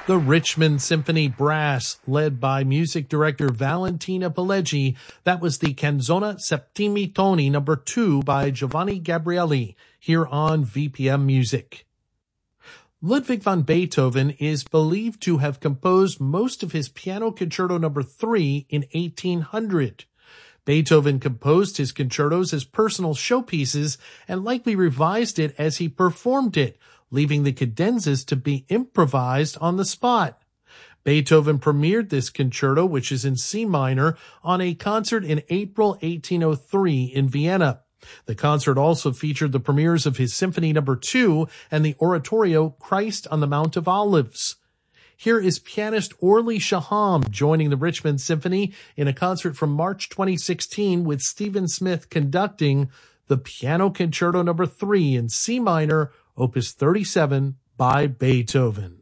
The Richmond Symphony Brass, led by music director Valentina Pileggi. That was the Canzone Settimi Toni No. 2 by Giovanni Gabrieli, here on VPM Music. Ludwig van Beethoven is believed to have composed most of his Piano Concerto No. 3 in 1800. Beethoven composed his concertos as personal showpieces and likely revised it as he performed it, leaving the cadenzas to be improvised on the spot. Beethoven premiered this concerto, which is in C minor, on a concert in April 1803 in Vienna. The concert also featured the premieres of his Symphony No. 2 and the oratorio Christ on the Mount of Olives. Here is pianist Orly Shaham joining the Richmond Symphony in a concert from March 2016 with Stephen Smith conducting the Piano Concerto No. 3 in C minor, Opus 37 by Beethoven.